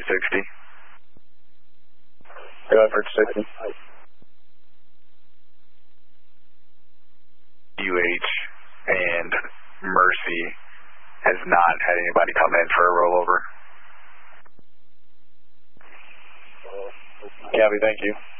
60. Go ahead for 60. UH and Mercy has not had anybody come in for a rollover. Copy, thank you.